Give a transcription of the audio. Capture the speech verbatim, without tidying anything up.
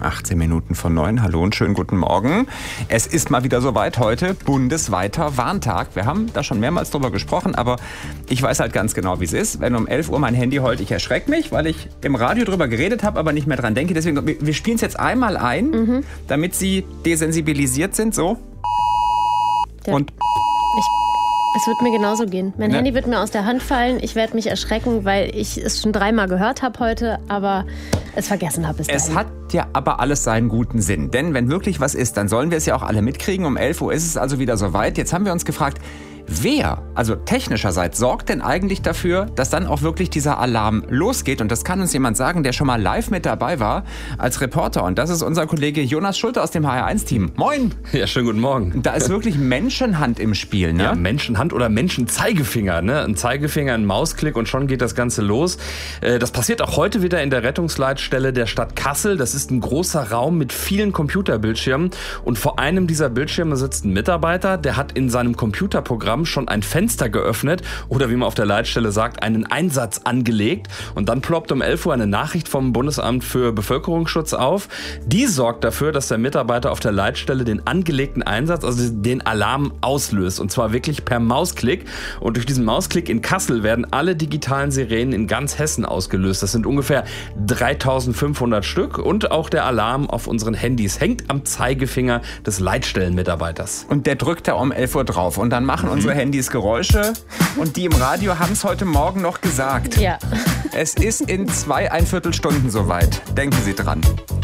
achtzehn Minuten vor neun. Hallo und schönen guten Morgen. Es ist mal wieder soweit heute, bundesweiter Warntag. Wir haben da schon mehrmals drüber gesprochen, aber ich weiß halt ganz genau, wie es ist. Wenn um elf Uhr mein Handy heult, ich erschrecke mich, weil ich im Radio drüber geredet habe, aber nicht mehr dran denke. Deswegen, wir spielen es jetzt einmal ein, mhm. damit Sie desensibilisiert sind, so. Ja. Und Es wird mir genauso gehen. Mein ne? Handy wird mir aus der Hand fallen. Ich werde mich erschrecken, weil ich es schon dreimal gehört habe heute, aber es vergessen habe bis dahin. Es hat ja aber alles seinen guten Sinn. Denn wenn wirklich was ist, dann sollen wir es ja auch alle mitkriegen. Um elf Uhr ist es also wieder soweit. Jetzt haben wir uns gefragt, wer, also technischerseits, sorgt denn eigentlich dafür, dass dann auch wirklich dieser Alarm losgeht? Und das kann uns jemand sagen, der schon mal live mit dabei war als Reporter. Und das ist unser Kollege Jonas Schulte aus dem H R eins Team. Moin! Ja, schönen guten Morgen. Da ist wirklich Menschenhand im Spiel, ne? Ja, Menschenhand oder Menschenzeigefinger, ne? Ein Zeigefinger, ein Mausklick und schon geht das Ganze los. Das passiert auch heute wieder in der Rettungsleitstelle der Stadt Kassel. Das ist ein großer Raum mit vielen Computerbildschirmen. Und vor einem dieser Bildschirme sitzt ein Mitarbeiter, der hat in seinem Computerprogramm schon ein Fenster geöffnet oder wie man auf der Leitstelle sagt, einen Einsatz angelegt. Und dann ploppt um elf Uhr eine Nachricht vom Bundesamt für Bevölkerungsschutz auf. Die sorgt dafür, dass der Mitarbeiter auf der Leitstelle den angelegten Einsatz, also den Alarm auslöst. Und zwar wirklich per Mausklick. Und durch diesen Mausklick in Kassel werden alle digitalen Sirenen in ganz Hessen ausgelöst. Das sind ungefähr dreitausendfünfhundert Stück. Und auch der Alarm auf unseren Handys hängt am Zeigefinger des Leitstellenmitarbeiters. Und der drückt da um elf Uhr drauf. Und dann machen unsere Handys Geräusche und die im Radio haben es heute Morgen noch gesagt. Ja. Es ist in zwei Einviertelstunden soweit. Denken Sie dran.